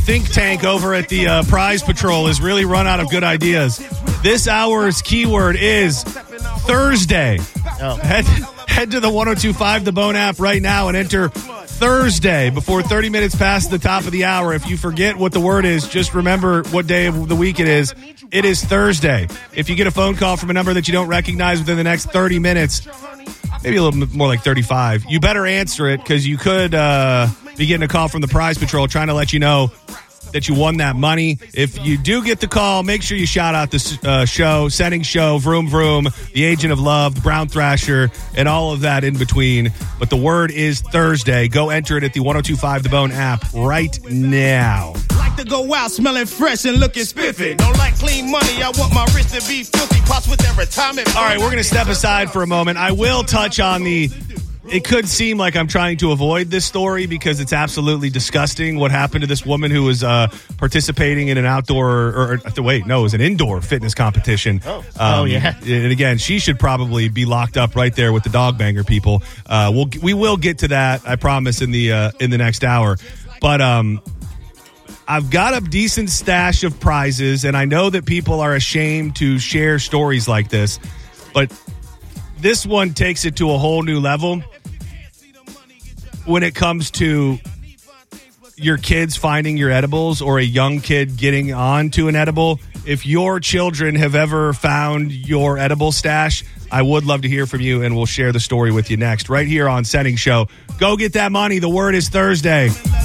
think tank over at the Prize Patrol has really run out of good ideas. This hour's keyword is Thursday. Oh. Head to the 102.5 The Bone app right now and enter Thursday before 30 minutes past the top of the hour. If you forget what the word is, just remember what day of the week it is. It is Thursday. If you get a phone call from a number that you don't recognize within the next 30 minutes, maybe a little bit more like 35, you better answer it because you could be getting a call from the Prize Patrol trying to let you know that you won that money. If you do get the call, make sure you shout out the show, Setting Show, Vroom Vroom, The Agent of Love, The Brown Thrasher, and all of that in between. But the word is Thursday. Go enter it at the 102.5 The Bone app right now. Like to go out smelling fresh and looking spiffy. Don't like clean money. I want my wrist to be filthy. Pops with their retirement. All right, we're going to step aside for a moment. I will touch on it could seem like I'm trying to avoid this story because it's absolutely disgusting what happened to this woman who was participating in an it was an indoor fitness competition. Yeah. And again, she should probably be locked up right there with the dog banger people. We will get to that, I promise, in the next hour. But I've got a decent stash of prizes, and I know that people are ashamed to share stories like this, but this one takes it to a whole new level when it comes to your kids finding your edibles or a young kid getting onto an edible. If your children have ever found your edible stash, I would love to hear from you, and we'll share the story with you next, right here on Setting Show. Go get that money. The word is Thursday.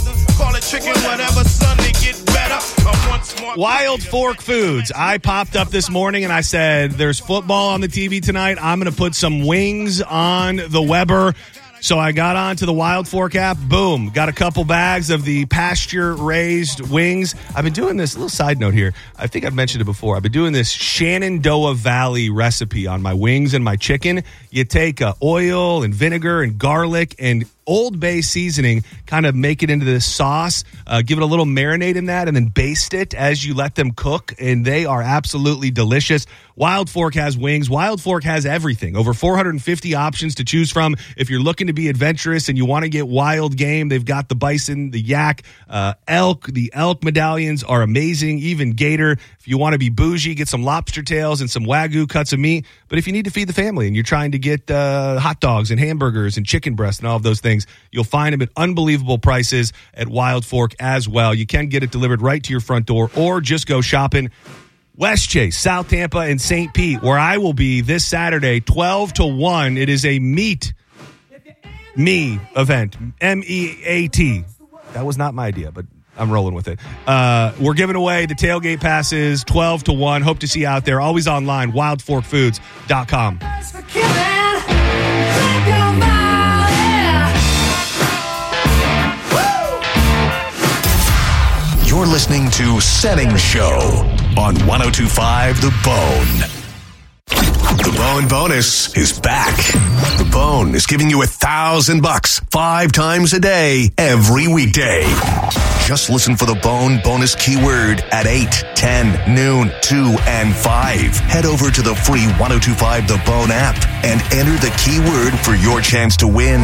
Wild Fork Foods. I popped up this morning and I said, there's football on the TV tonight. I'm going to put some wings on the Weber. So I got onto the Wild Fork app. Boom. Got a couple bags of the pasture-raised wings. I've been doing this, a little side note here. I think I've mentioned it before. I've been doing this Shenandoah Valley recipe on my wings and my chicken. You take oil and vinegar and garlic and Old Bay seasoning, kind of make it into this sauce, give it a little marinade in that, and then baste it as you let them cook, and they are absolutely delicious. Wild Fork has wings. Wild Fork has everything. Over 450 options to choose from. If you're looking to be adventurous and you want to get wild game, they've got the bison, the yak, elk. The elk medallions are amazing, even gator. If you want to be bougie, get some lobster tails and some Wagyu cuts of meat. But if you need to feed the family and you're trying to get hot dogs and hamburgers and chicken breast and all of those things, you'll find them at unbelievable prices at Wild Fork as well. You can get it delivered right to your front door or just go shopping. West Chase, South Tampa, and St. Pete, where I will be this Saturday, 12 to 1. It is a Meet Me event, MEAT. That was not my idea, but I'm rolling with it. We're giving away the tailgate passes, 12 to 1. Hope to see you out there. Always online, wildforkfoods.com. You're listening to Setting Show on 102.5 The Bone. The Bone Bonus is back. The Bone is giving you $1,000 5 times a day, every weekday. Just listen for the Bone Bonus keyword at 8, 10, noon, 2, and 5. Head over to the free 102.5 The Bone app and enter the keyword for your chance to win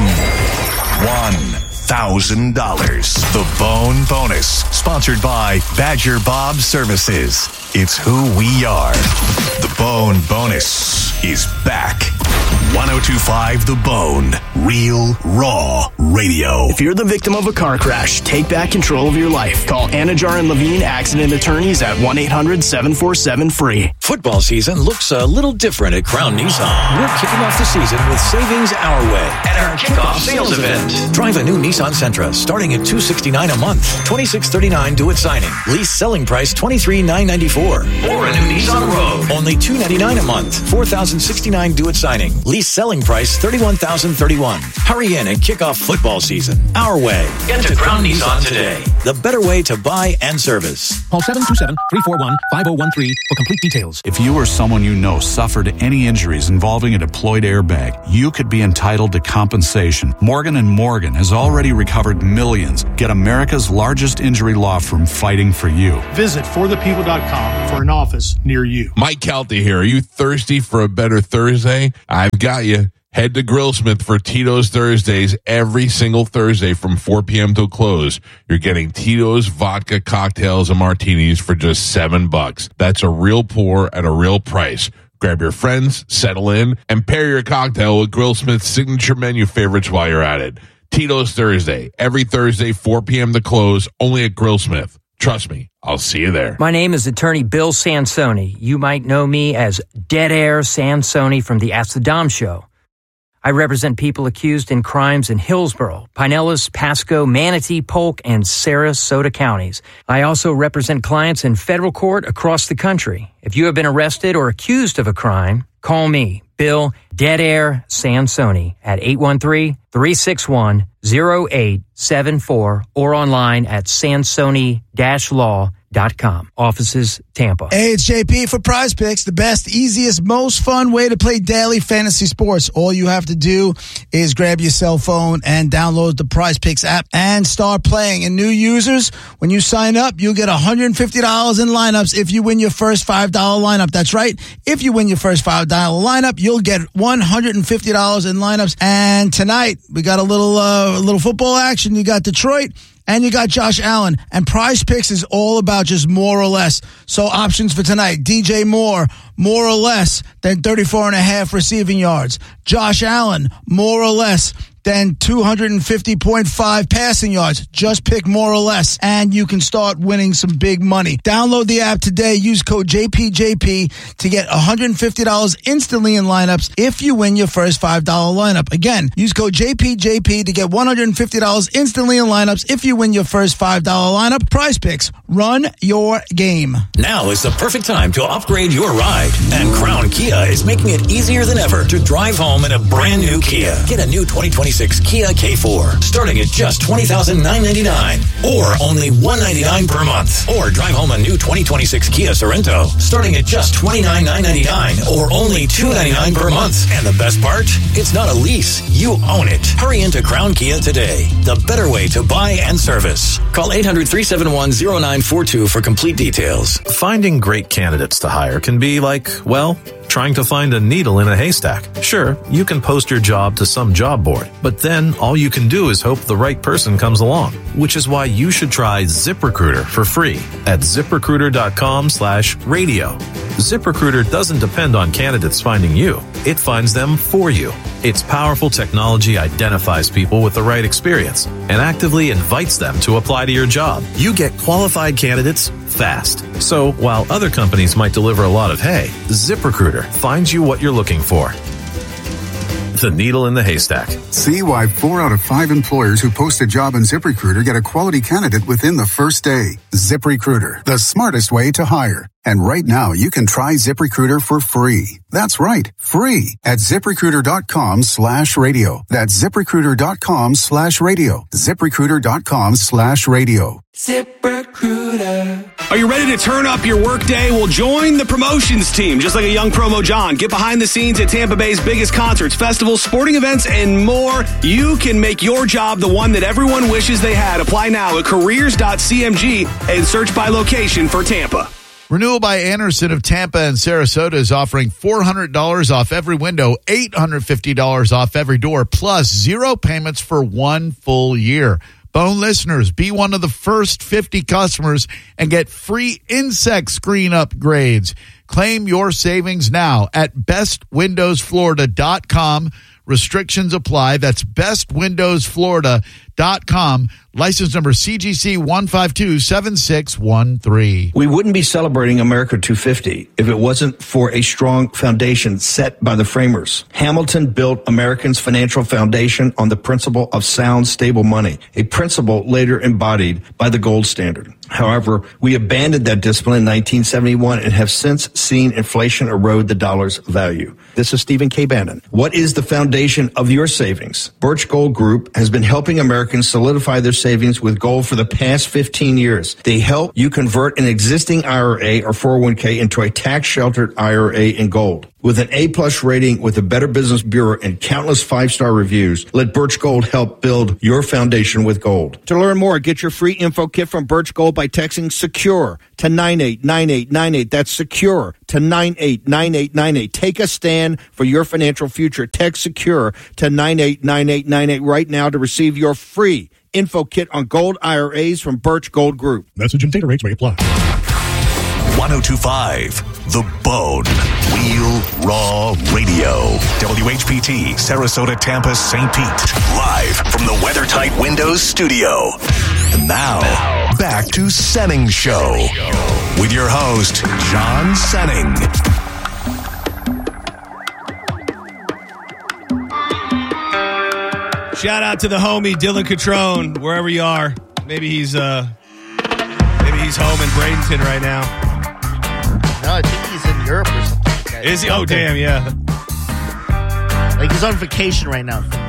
$1,000. The Bone Bonus, sponsored by Badger Bob Services. It's who we are. The Bone Bonus is back. 102.5 The Bone. Real, raw radio. If you're the victim of a car crash, take back control of your life. Call Anajar and Levine Accident Attorneys at 1-800-747-FREE. Football season looks a little different at Crown Nissan. We're kicking off the season with savings our way at our kickoff sales event. Drive a new Nissan Sentra starting at $269 a month, $2639 due at signing. Lease selling price $23,994. Or a new Nissan Rogue, only $299 a month, $4,069 due at signing. Lease selling price $31,031. Hurry in and kick off football season our way. Get to Crown Nissan today. The better way to buy and service. Call 727-341-5013 for complete details. If you or someone you know suffered any injuries involving a deployed airbag, you could be entitled to compensation. Morgan & Morgan has already recovered millions. Get America's largest injury law firm fighting for you. Visit forthepeople.com for an office near you. Mike Kelty here. Are you thirsty for a better Thursday? I've got you. Head to Grillsmith for Tito's Thursdays every single Thursday from 4 p.m. till close. You're getting Tito's vodka cocktails and martinis for just $7. That's a real pour at a real price. Grab your friends, settle in, and pair your cocktail with Grillsmith's signature menu favorites while you're at it. Tito's Thursday, every Thursday, 4 p.m. to close, only at Grillsmith. Trust me, I'll see you there. My name is attorney Bill Sansoni. You might know me as Dead Air Sansoni from the Ask the Dom show. I represent people accused in crimes in Hillsborough, Pinellas, Pasco, Manatee, Polk, and Sarasota counties. I also represent clients in federal court across the country. If you have been arrested or accused of a crime, call me, Bill Dead Air Sansoni, at 813-361-0874 or online at sansoni-law.com. Offices, Tampa. Hey, it's JP for Prize Picks, the best, easiest, most fun way to play daily fantasy sports. All you have to do is grab your cell phone and download the Prize Picks app and start playing. And new users, when you sign up, you'll get $150 in lineups if you win your first $5 lineup. That's right. If you win your first $5 lineup, you'll get $150 in lineups. And tonight, we got a little football action. You got Detroit. And you got Josh Allen. And Prize Picks is all about just more or less. So options for tonight. DJ Moore, more or less than 34.5 receiving yards. Josh Allen, more or less than 250.5 passing yards. Just pick more or less, and you can start winning some big money. Download the app today. Use code JPJP to get $150 instantly in lineups if you win your first $5 lineup. Again, use code JPJP to get $150 instantly in lineups if you win your first $5 lineup. Prize Picks. Run your game. Now is the perfect time to upgrade your ride. And Crown Kia is making it easier than ever to drive home in a brand new Kia. Get a new 2026 Kia K4 starting at just $20,999 or only $199 per month. Or drive home a new 2026 Kia Sorento starting at just $29,999 or only $299 per month. And the best part? It's not a lease. You own it. Hurry into Crown Kia today. The better way to buy and service. Call 800-371-0942 for complete details. Finding great candidates to hire can be like, well, trying to find a needle in a haystack. Sure, you can post your job to some job board, but then all you can do is hope the right person comes along, which is why you should try ZipRecruiter for free at ZipRecruiter.com/radio. ZipRecruiter doesn't depend on candidates finding you. It finds them for you. Its powerful technology identifies people with the right experience and actively invites them to apply to your job. You get qualified candidates fast. So while other companies might deliver a lot of hay, ZipRecruiter finds you what you're looking for. The needle in the haystack. See why 4 out of 5 employers who post a job in ZipRecruiter get a quality candidate within the first day. ZipRecruiter, the smartest way to hire. And right now, you can try ZipRecruiter for free. That's right, free at ZipRecruiter.com/radio. That's ZipRecruiter.com/radio. ZipRecruiter.com/radio. ZipRecruiter. Are you ready to turn up your workday? Well, join the promotions team, just like a young Promo John. Get behind the scenes at Tampa Bay's biggest concerts, festivals, sporting events, and more. You can make your job the one that everyone wishes they had. Apply now at careers.cmg and search by location for Tampa. Renewal by Anderson of Tampa and Sarasota is offering $400 off every window, $850 off every door, plus 0 payments for 1 full year. Bone listeners, be one of the first 50 customers and get free insect screen upgrades. Claim your savings now at bestwindowsflorida.com. Restrictions apply. That's bestwindowsflorida.com. License number CGC 1527613. We wouldn't be celebrating America 250 if it wasn't for a strong foundation set by the framers. Hamilton built Americans' financial foundation on the principle of sound, stable money, a principle later embodied by the gold standard. However, we abandoned that discipline in 1971 and have since seen inflation erode the dollar's value. This is Stephen K. Bannon. What is the foundation of your savings? Birch Gold Group has been helping Americans solidify their savings with gold for the past 15 years. They help you convert an existing IRA or 401k into a tax-sheltered IRA in gold. With an A-plus rating with the Better Business Bureau and countless 5-star reviews, let Birch Gold help build your foundation with gold. To learn more, get your free info kit from Birch Gold by texting SECURE to 989898. That's SECURE to 989898. Take a stand for your financial future. Text SECURE to 989898 right now to receive your free info kit on gold IRAs from Birch Gold Group. Message and data rates may apply. 102.5 The Bone. Real Raw Radio. WHPT, Sarasota, Tampa, St. Pete. Live from the WeatherTight Windows studio. And now, back to Senning Show. With your host, John Senning. Shout out to the homie Dylan Catrone, wherever you are. Maybe he's home in Bradenton right now. No, I think he's in Europe or something. Is he? Oh, damn, yeah. Like he's on vacation right now.